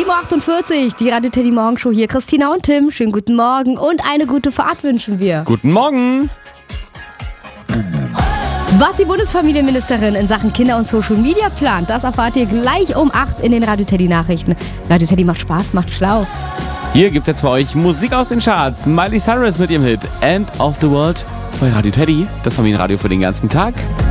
7.48 Uhr, die Radio Teddy Morgenshow hier. Christina und Tim, schönen guten Morgen und eine gute Fahrt wünschen wir. Guten Morgen. Was die Bundesfamilienministerin in Sachen Kinder und Social Media plant, das erfahrt ihr gleich um 8 in den Radio Teddy Nachrichten. Radio Teddy macht Spaß, macht schlau. Hier gibt's jetzt für euch Musik aus den Charts. Miley Cyrus mit ihrem Hit End of the World bei Radio Teddy, das Familienradio für den ganzen Tag.